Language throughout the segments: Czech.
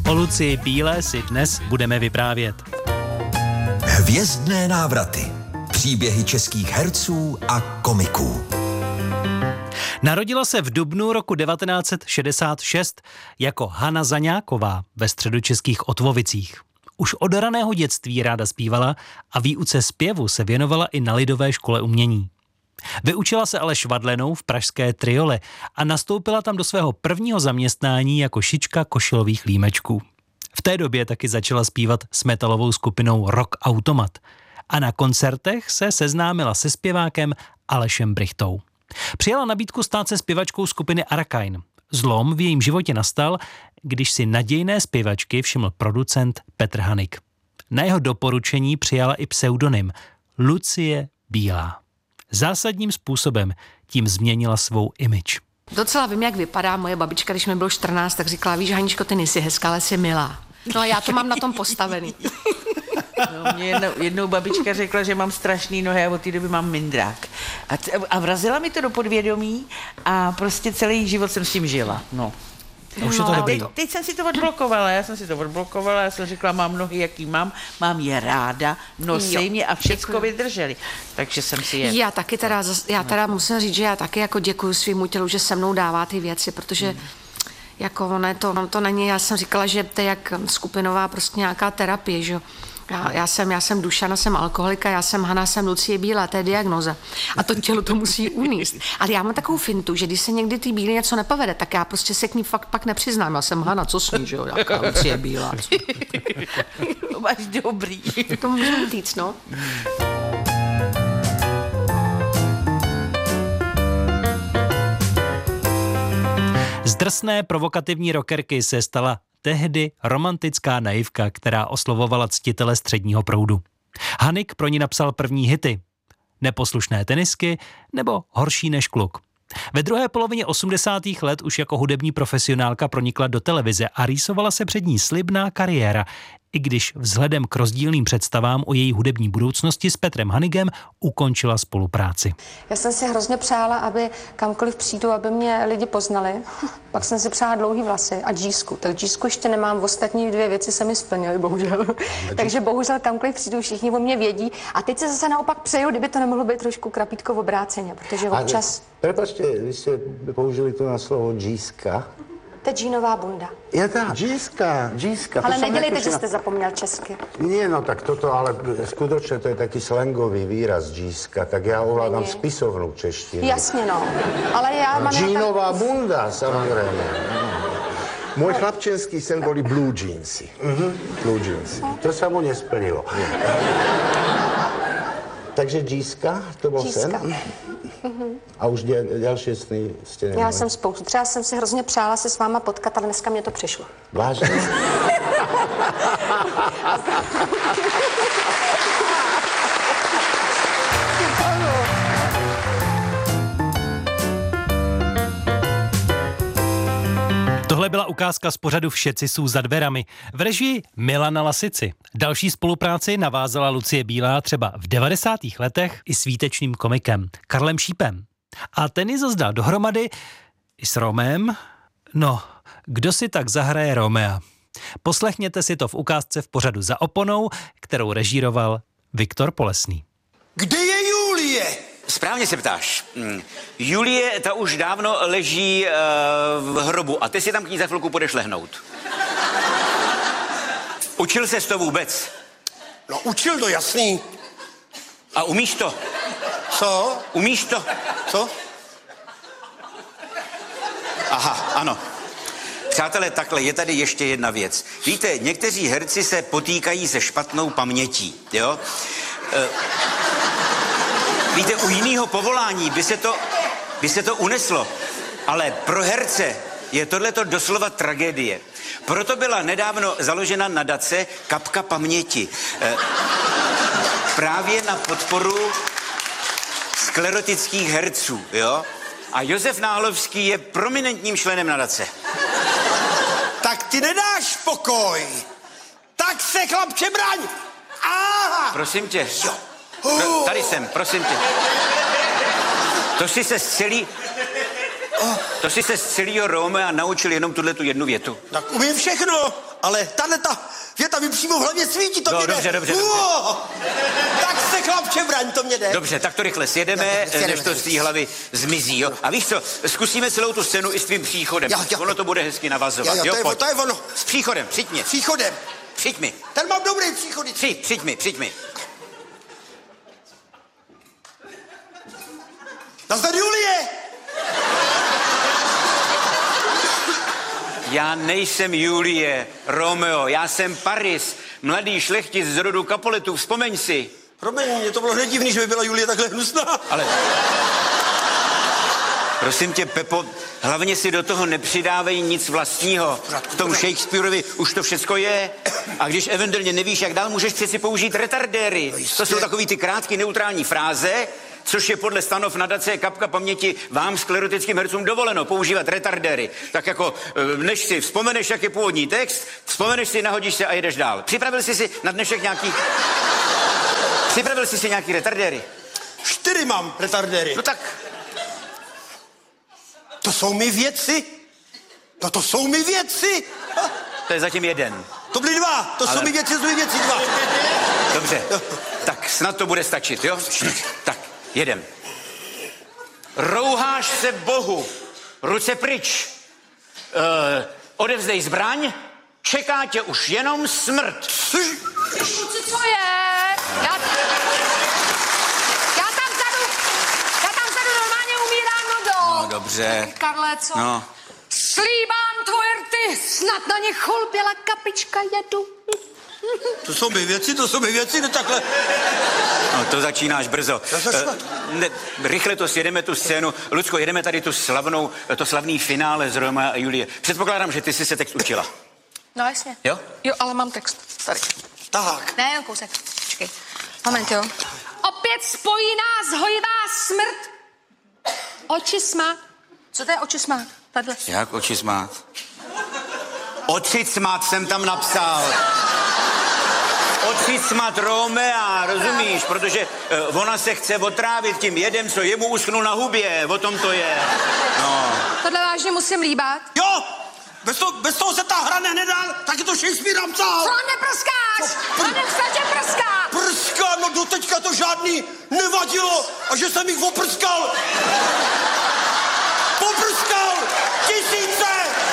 O Lucii Bílé si dnes budeme vyprávět. Hvězdné návraty. Příběhy českých herců a komiků. Narodila se v dubnu roku 1966 jako Hana Zaňáková ve středočeských Otlovicích. Už od raného dětství ráda zpívala a výuce zpěvu se věnovala i na Lidové škole umění. Vyučila se ale švadlenou v pražské Triole a nastoupila tam do svého prvního zaměstnání jako šička košilových límečků. V té době taky začala zpívat s metalovou skupinou Rock Automat a na koncertech se seznámila se zpěvákem Alešem Brychtou. Přijala nabídku stát se zpěvačkou skupiny Arakain. Zlom v jejím životě nastal, když si nadějné zpěvačky všiml producent Petr Hanik. Na jeho doporučení přijala i pseudonym Lucie Bílá. Zásadním způsobem tím změnila svou image. Docela vím, jak vypadá moje babička, když mi bylo 14, tak říkala, víš, Haničko, ty nejsi hezká, ale jsi milá. No a já to mám na tom postavený. No, mě jednou babička řekla, že mám strašný nohy a od té doby mám mindrák. A vrazila mi to do podvědomí a prostě celý život jsem s tím žila. No. A už je to dobrý. Teď jsem si to odblokovala, já jsem řekla, mám nohy, jaký mám je ráda, nosej mě a všecko vydrželi. Takže jsem si je... Já teda musím říct, že já taky jako děkuju svýmu tělu, že se mnou dává ty věci, protože jako ono to není, já jsem říkala, že to je jak skupinová prostě nějaká terapie, že jo. Já jsem Dušana, jsem alkoholika, já jsem Hana, jsem Lucie Bílá, to je diagnoza. A to tělo to musí uníst. Ale já mám takovou fintu, že když se někdy ty Bílé něco nepovede, tak já prostě se k ní fakt pak nepřiznám. Já jsem Hana, co s ní, že jo, jaká Lucie Bílá. To máš dobrý. To můžu říct, no. Z drsné provokativní rockerky se stala tehdy romantická naivka, která oslovovala ctitele středního proudu. Hanik pro ní napsal první hity. Neposlušné tenisky nebo Horší než kluk. Ve druhé polovině 80. let už jako hudební profesionálka pronikla do televize a rýsovala se před ní slibná kariéra, i když vzhledem k rozdílným představám o její hudební budoucnosti s Petrem Hanigem ukončila spolupráci. Já jsem si hrozně přála, aby kamkoliv přijdu, aby mě lidi poznali. Pak jsem si přála dlouhý vlasy a džísku. Tak džísku ještě nemám, ostatní 2 věci se mi splnily, bohužel. Takže bohužel kamkoliv přijdu, všichni o mě vědí. A teď se zase naopak přeju, kdyby to nemohlo být trošku krapítko v obráceně, protože občas... Prepačte, vy jste použili to na slovo džíska. To je džínová bunda. Je tá, džíska. Ale nedělejte, že jste zapomněl česky. Nie, no tak toto, ale skutočne to je taký slangový výraz džíska, tak já ovládám spisovnou češtinu. Jasně, no. Ale já mám... Džínová bunda, samozrejme. Môj chlapčenský sen boli blue jeansy. Blue jeansy. To sa mu nesplnilo. Takže džíska, to bol sen? A už další sny jste neměli? Já jsem spoustu. Třeba jsem si hrozně přála se s váma potkat, ale dneska mě to přišlo. Vážně? Tohle byla ukázka z pořadu Všetci jsou za dverami v režii Milana Lasici. Další spolupráci navázala Lucie Bílá třeba v 90. letech i s výtečným komikem Karlem Šípem. A ten ji zas dal dohromady i s Romem. No, kdo si tak zahraje Romea? Poslechněte si to v ukázce v pořadu Za oponou, kterou režíroval Viktor Polesný. Kde je Julie? Správně se ptáš. Julie, ta už dávno leží v hrobu a ty si tam k ní za chvilku půjdeš lehnout. Učil ses to vůbec? No učil to, jasný. A umíš to? Co? Umíš to? Co? Aha, ano. Přátelé, takhle, je tady ještě jedna věc. Víte, někteří herci se potýkají se špatnou pamětí, jo? Víte, u jiného povolání by se to uneslo, ale pro herce je tohleto doslova tragédie. Proto byla nedávno založena nadace Kapka paměti. Právě na podporu sklerotických herců, jo? A Josef Náhlovský je prominentním členem nadace. Tak ty nedáš pokoj. Tak se, chlapče, braň. Aha! Prosím tě. Tady jsem, prosím tě. To si se celý... To si se z celého Romea naučil jenom tu jednu větu. Tak umím všechno, ale tato věta mi přímo v hlavě svítí, to No, mě jde. dobře. Tak se chlapče braň, to mě jde. Dobře, tak to rychle sjedeme, než to z té hlavy zmizí, jo? A víš co, zkusíme celou tu scénu i s tvým příchodem. Jo. Ono to bude hezky navazovat, Jo, jo? to je ono. S příchodem, přijď mě. Příchodem. Přijď mi. Ten mám dobrý příchody. Přijď mi. Nazdar Julie. Já nejsem Julie, Romeo, já jsem Paris, mladý šlechtic z rodu Capuletů, vzpomeň si. Promiň, mě to bylo hned divný, že by byla Julie takhle hnusná. Ale... Prosím tě, Pepo, hlavně si do toho nepřidávej nic vlastního. V tom Shakespeareovi už to všecko je. A když eventuálně nevíš, jak dál, můžeš přeci použít retardéry. To jsou takový ty krátké neutrální fráze, což je podle stanov nadace Kapka paměti vám sklerotickým hercům dovoleno používat retardéry. Tak jako, než si vzpomeneš, jak je původní text, vzpomeneš si, nahodíš se a jedeš dál. Připravil jsi si na dnešek nějaký retardéry? 4 mám retardéry. No tak, To jsou mi věci. No to jsou mi věci. to je zatím jeden. To byly 2. To jsou mi věci, 2. Dobře, tak snad to bude stačit, jo? Tak, jedem. Rouháš se Bohu, ruce pryč. Odevzdej zbraň, čeká tě už jenom smrt. Kluci, co je? Já tam vzadu normálně umírám, no Dobře. Karle, co? No. Slíbám tvoje rty, snad na ně cholběla kapička jedu. To jsou mi věci, no takhle. No, to začínáš brzo. Rychle to sjedeme tu scénu. Lucko, jedeme tady to slavný finále z Romea a Julie. Předpokládám, že ty jsi se text učila. No jasně. Jo? Jo, ale mám text. Tady. Tak. Ne, jen kousek. Počkej. Moment, jo. Opět spojí nás hojivá smrt. Očismák. Co to je očismák? Tadyhle. Jak oči smát? Oči smát jsem tam napsal. Oči smát Romea, rozumíš? Protože ona se chce otrávit tím jedem, co jemu uschnul na hubě. O tom to je. No. Tohle vážně musím líbat. Jo, bez toho se ta hra nedá, tak je to Shakespeare napsal. Co neproskáš? On nechce prská. Prska, no doteďka to žádný nevadilo. A že jsem jich oprskal. Poprskal 1000.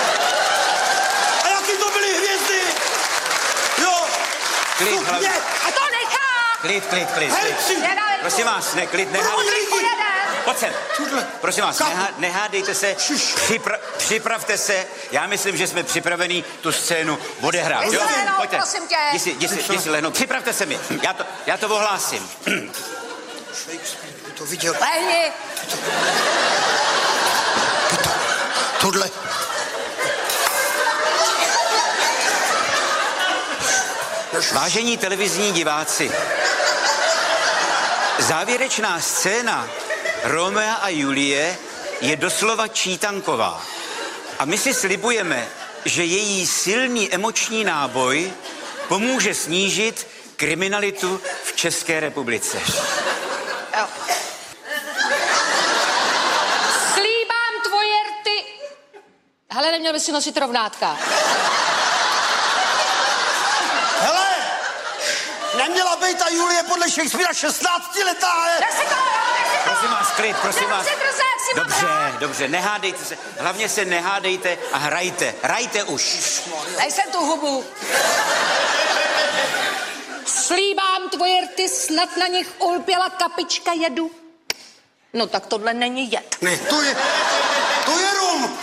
A jaký to byly hvězdy. Jo. Klid, hlavně. A to nechá. Klid. Herci. Prosím vás, ne, klid, Pojď sem. Prosím vás, nehádejte se, připravte se. Já myslím, že jsme připravení tu scénu odehrát. Jdi Jo? si lehnout, Pojďte. prosím tě. Jdi si lehnout. Připravte se mi. Já to ohlásím. Shakespeare by to viděl. Lehni. Tohle. Vážení televizní diváci, závěrečná scéna Romea a Julie je doslova čítanková. A my si slibujeme, že její silný emoční náboj pomůže snížit kriminalitu v České republice. Slíbám tvoje rty. Hele, neměl bys si nosit rovnátka. Hele, neměla být ta Julie podle Shakespearea 16letá. Prosím vás, klid, prosím vás. Dobře, nehádejte se. Hlavně se nehádejte a hrajte. Hrajte už. Dej sem tu hubu. Slíbám tvoje rty, snad na nich ulpěla kapička jedu. No tak tohle není jed. Ne, to je rum.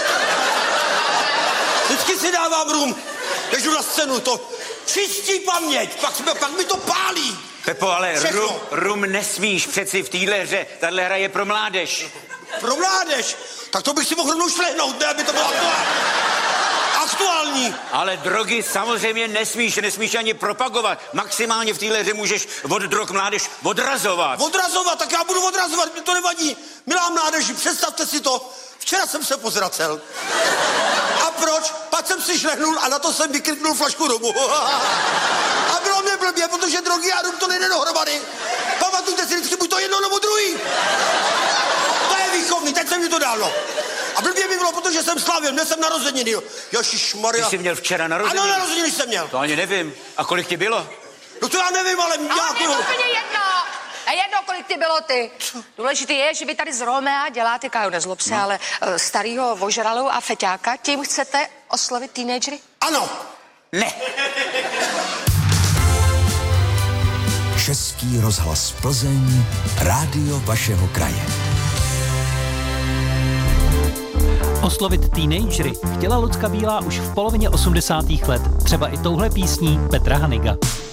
Vždycky si dávám rum, když jdu na scénu, to čistí paměť, pak mi to pálí. Pepo, ale rum nesmíš přeci v téhle hře. Tahle hra je pro mládež. Pro mládež? Tak to bych si mohl rovnou šlehnout, ne, aby to bylo aktuální. Ale drogy samozřejmě nesmíš ani propagovat. Maximálně v téhle hře můžeš od drog mládež odrazovat. Odrazovat, tak já budu odrazovat, mi to nevadí. Milá mládeži, představte si to, včera jsem se pozracel. A proč? Pak jsem si šlehnul a na to jsem vykriknul flašku rumu. A bylo mě blbě, protože drogy a rum to nejde dohromady. Pamatujte si vždycky buď to jedno nebo druhý. To je výchovný, teď se mi to dalo. A blbě mi bylo, protože jsem slavil, měl jsem narozeniny, jo. Ježišmarja. Ty jsi měl včera narozeniny? Ano, narozeniny jsem měl. To ani nevím. A kolik ti bylo? No to já nevím, ale Ale nějaký... je úplně jedno. A jedno, kolik ty bylo ty. Důležité je, že vy tady z Romea děláte, Kájo, nezlob se, ale starýho vožralou a feťáka. Tím chcete oslovit teenagery? Ano. Ne. Český rozhlas Plzeň, rádio vašeho kraje. Oslovit teenagery chtěla Lucka Bílá už v polovině 80. let, třeba i touhle písní Petra Haniga.